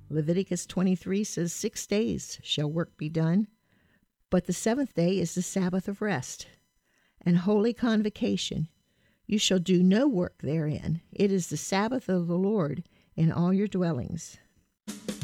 Leviticus 23 says 6 days shall work be done, but the seventh day is the Sabbath of rest and holy convocation. You shall do no work therein. It is the Sabbath of the Lord in all your dwellings.